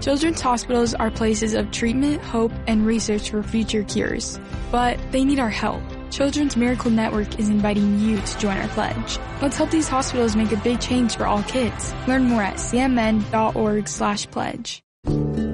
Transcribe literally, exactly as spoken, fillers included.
Children's hospitals are places of treatment, hope, and research for future cures. But they need our help. Children's Miracle Network is inviting you to join our pledge. Let's help these hospitals make a big change for all kids. Learn more at c m n dot org slash pledge.